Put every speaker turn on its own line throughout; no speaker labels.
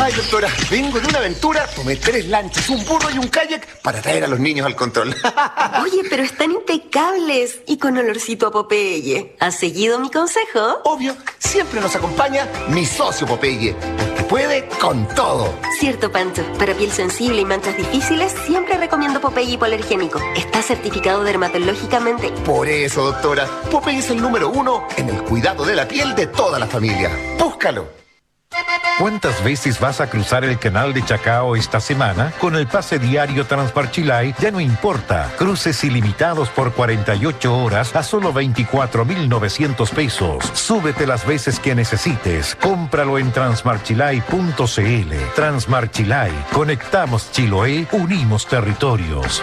Ay, doctora, vengo de una aventura. Tomé 3 lanchas, un burro y un kayak para traer a los niños al control.
Oye, pero están impecables y con olorcito a Popeye. ¿Has seguido mi consejo?
Obvio, siempre nos acompaña mi socio Popeye, porque puede con todo.
Cierto, Pancho. Para piel sensible y manchas difíciles, siempre recomiendo Popeye hipoalergénico. Está certificado dermatológicamente.
Por eso, doctora, Popeye es el número 1 en el cuidado de la piel de toda la familia. Búscalo.
¿Cuántas veces vas a cruzar el canal de Chacao esta semana? Con el pase diario Transmarchilay ya no importa. Cruces ilimitados por 48 horas a solo 24.900 pesos. Súbete las veces que necesites. Cómpralo en transmarchilay.cl. Transmarchilay. Conectamos Chiloé, unimos territorios.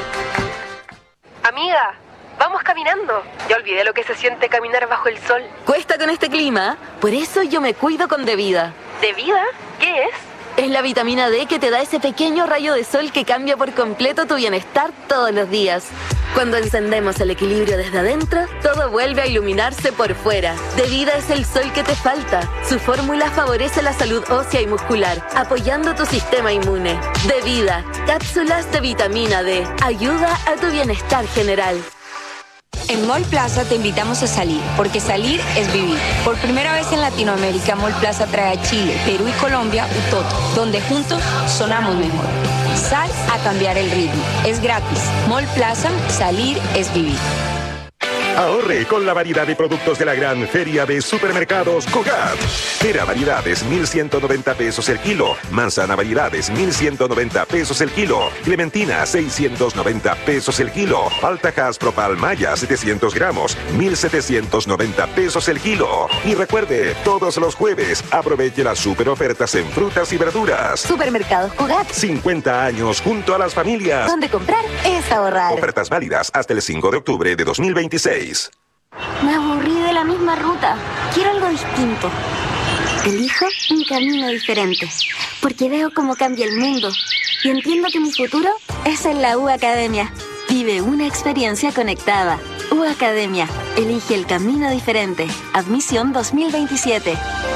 Amiga, vamos caminando. Ya olvidé lo que se siente caminar bajo el sol. Cuesta con este clima, por eso yo me cuido con Devida. ¿Devida? ¿Qué es? Es la vitamina D que te da ese pequeño rayo de sol que cambia por completo tu bienestar todos los días. Cuando encendemos el equilibrio desde adentro, todo vuelve a iluminarse por fuera. Devida es el sol que te falta. Su fórmula favorece la salud ósea y muscular, apoyando tu sistema inmune. Devida, cápsulas de vitamina D. Ayuda a tu bienestar general.
En Mall Plaza te invitamos a salir, porque salir es vivir. Por primera vez en Latinoamérica, Mall Plaza trae a Chile, Perú y Colombia Utoto, donde juntos sonamos mejor. Sal a cambiar el ritmo. Es gratis. Mall Plaza, salir es vivir.
Ahorre con la variedad de productos de la gran feria de supermercados Cogat. Pera variedades, 1.190 pesos el kilo. Manzana variedades, 1.190 pesos el kilo. Clementina, 690 pesos el kilo. Altajas Propal Maya, 700 gramos, 1.790 pesos el kilo. Y recuerde, todos los jueves, aproveche las super ofertas en frutas y verduras.
Supermercados Cogat.
50 años junto a las familias.
Donde comprar es ahorrar.
Ofertas válidas hasta el 5 de octubre de 2026.
Me aburrí de la misma ruta. Quiero algo distinto. Elijo un camino diferente, porque veo cómo cambia el mundo y entiendo que mi futuro es en la U Academia. Vive una experiencia conectada. U Academia. Elige el camino diferente. Admisión 2027.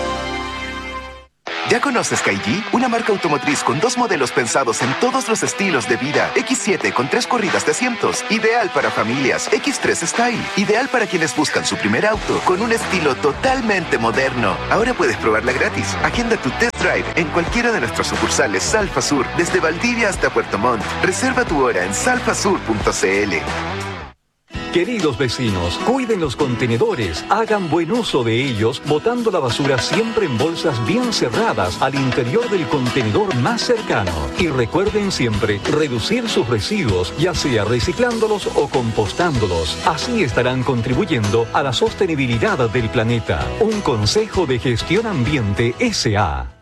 ¿Ya conoces Kaiji? Una marca automotriz con 2 modelos pensados en todos los estilos de vida. X7 con 3 corridas de asientos, ideal para familias. X3 Style, ideal para quienes buscan su primer auto, con un estilo totalmente moderno. Ahora puedes probarla gratis. Agenda tu test drive en cualquiera de nuestras sucursales Salfa Sur, desde Valdivia hasta Puerto Montt. Reserva tu hora en salfasur.cl.
Queridos vecinos, cuiden los contenedores, hagan buen uso de ellos, botando la basura siempre en bolsas bien cerradas al interior del contenedor más cercano. Y recuerden siempre reducir sus residuos, ya sea reciclándolos o compostándolos. Así estarán contribuyendo a la sostenibilidad del planeta. Un consejo de Gestión Ambiente S.A.